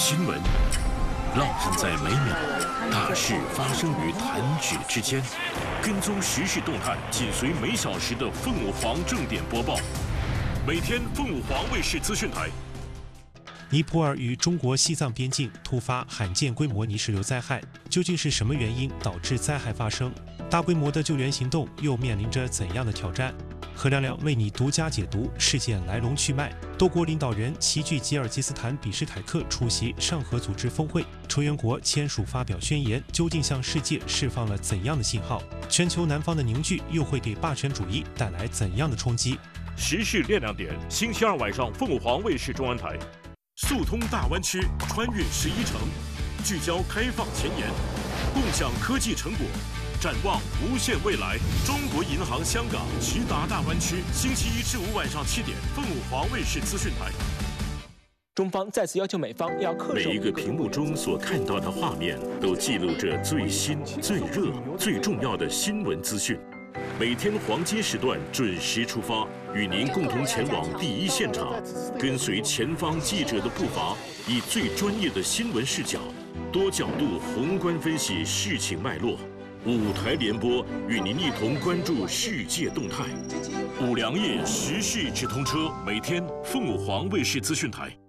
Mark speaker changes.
Speaker 1: 新闻浪漫在每秒，大事发生于弹指之间。跟踪时事动态，紧随每小时的凤舞凰正点播报。每天凤舞凰卫视资讯台。
Speaker 2: 尼泊尔与中国西藏边境突发罕见规模泥石流灾害，究竟是什么原因导致灾害发生？大规模的救援行动又面临着怎样的挑战？何亮亮为你独家解读事件来龙去脉。多国领导人齐聚吉尔吉斯坦比什凯克出席上合组织峰会，成员国签署发表宣言，究竟向世界释放了怎样的信号？全球南方的凝聚又会给霸权主义带来怎样的冲击？
Speaker 1: 时事练亮点，星期二晚上凤舞凰卫视中文台。速通大湾区，穿越11城，聚焦开放前沿，共享科技成果，展望无限未来。中国银行香港直达大湾区，星期1至5晚上7点，凤舞凰卫视资讯台。
Speaker 3: 中方再次要求美方要恪守。
Speaker 1: 每一个屏幕中所看到的画面，都记录着最新、最热、最重要的新闻资讯。每天黄金时段准时出发，与您共同前往第一现场，跟随前方记者的步伐，以最专业的新闻视角，多角度宏观分析事情脉络。5台联播，与您一同关注世界动态。5粮液时事直通车，每天凤舞凰卫视资讯台。